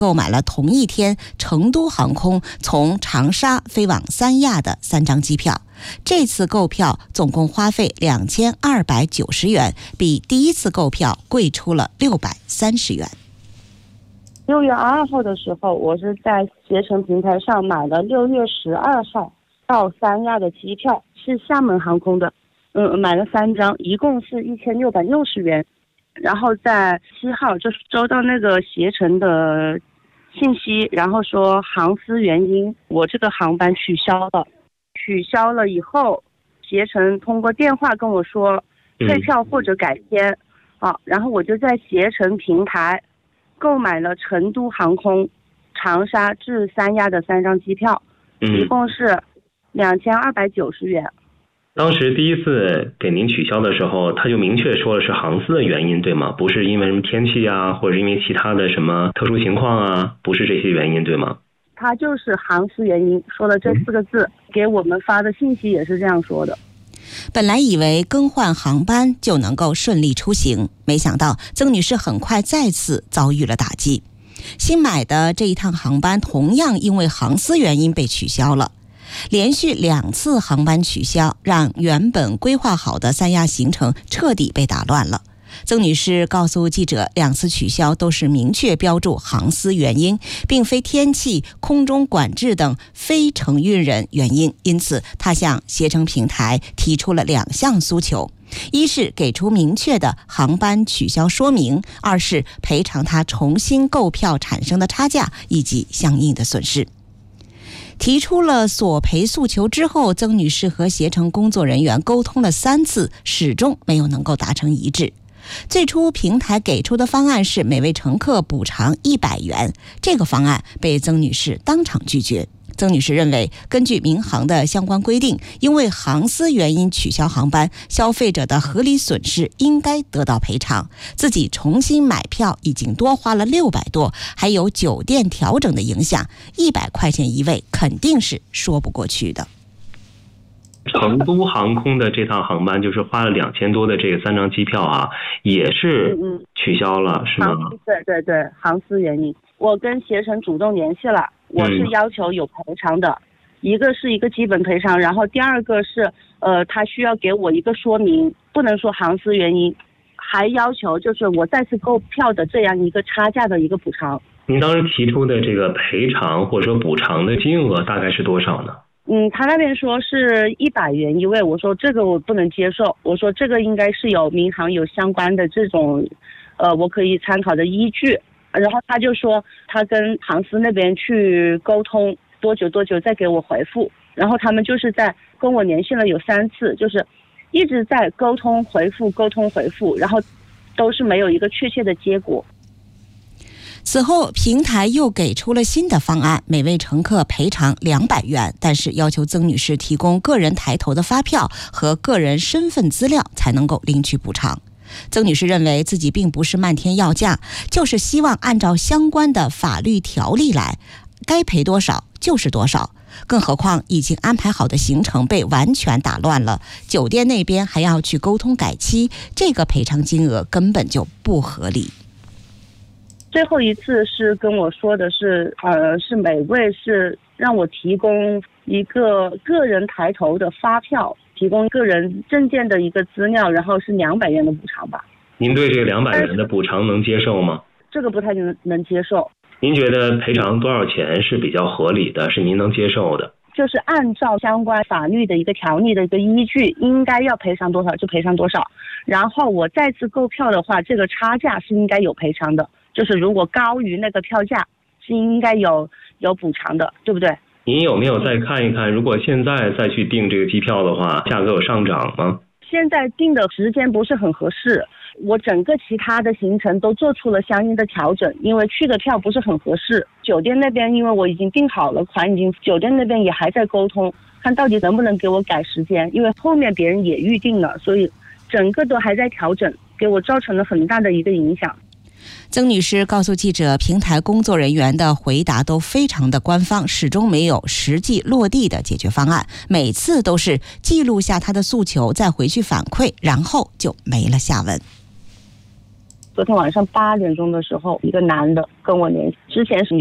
购买了同一天成都航空从长沙飞往三亚的3张机票。这次购票总共花费2290元，比第一次购票贵出了630元。 6月2号的时候，我是在携程平台上买了6月12号到三亚的机票，是厦门航空的，买了3张，一共是1660元。然后在7号就收到那个携程的信息，然后说航司原因，我这个航班取消了以后，携程通过电话跟我说退票或者改签，然后我就在携程平台购买了成都航空长沙至三亚的3张机票，一共是2290元。 当时第一次给您取消的时候，他就明确说了是航司的原因，对吗？不是因为什么天气啊，或者因为其他的什么特殊情况啊，不是这些原因，对吗？ 他就是航司原因，说了这4个字，给我们发的信息也是这样说的。 本来以为更换航班就能够顺利出行，没想到曾女士很快再次遭遇了打击。新买的这一趟航班同样因为航司原因被取消了。连续2次航班取消，让原本规划好的三亚行程彻底被打乱了。曾女士告诉记者，2次取消都是明确标注航司原因，并非天气、空中管制等非承运人原因。因此，她向携程平台提出了2项诉求：一是给出明确的航班取消说明，二是赔偿她重新购票产生的差价以及相应的损失。提出了索赔诉求之后，曾女士和携程工作人员沟通了3次，始终没有能够达成一致。最初平台给出的方案是每位乘客补偿100元，这个方案被曾女士当场拒绝。曾女士认为，根据民航的相关规定，因为航司原因取消航班，消费者的合理损失应该得到赔偿。自己重新买票已经多花了600多，还有酒店调整的影响，100块钱一位肯定是说不过去的。 成都航空的这趟航班就是花了2000多的这个3张机票啊，也是取消了，是吗？ 对，航司原因，我跟携程主动联系了，我是要求有赔偿的，一个是一个基本赔偿，然后第二个是他需要给我一个说明，不能说航司原因，还要求就是我再次购票的这样一个差价的一个补偿。 您当时提出的这个赔偿或者说补偿的金额大概是多少呢？ 他那边说是100元一位，我说这个我不能接受，我说这个应该是有民航有相关的这种我可以参考的依据。然后他就说他跟航司那边去沟通多久再给我回复，然后他们就是在跟我联系了有3次，就是一直在沟通回复，然后都是没有一个确切的结果。 此后平台又给出了新的方案，每位乘客赔偿200元，但是要求曾女士提供个人抬头的发票和个人身份资料才能够领取补偿。曾女士认为自己并不是漫天要价，就是希望按照相关的法律条例来，该赔多少就是多少。更何况已经安排好的行程被完全打乱了，酒店那边还要去沟通改期，这个赔偿金额根本就不合理。 最后一次是跟我说的是是每位是让我提供一个个人抬头的发票，提供个人证件的一个资料，然后是200元的补偿吧。 您对这个200元的补偿能接受吗？ 这个不太能接受。 您觉得赔偿多少钱是比较合理的，是您能接受的？ 就是按照相关法律的一个条例的一个依据，应该要赔偿多少就赔偿多少。然后我再次购票的话，这个差价是应该有赔偿的，就是如果高于那个票价是应该有补偿的，对不对？ 您有没有再看一看，如果现在再去订这个机票的话，价格有上涨吗？ 现在订的时间不是很合适，我整个其他的行程都做出了相应的调整，因为去的票不是很合适。酒店那边因为我已经订好了款，酒店那边也还在沟通，看到底能不能给我改时间，因为后面别人也预定了，所以整个都还在调整，给我造成了很大的一个影响。 曾女士告诉记者，平台工作人员的回答都非常的官方，始终没有实际落地的解决方案，每次都是记录下她的诉求，再回去反馈，然后就没了下文。 昨天晚上8点钟的时候，一个男的跟我联系，之前是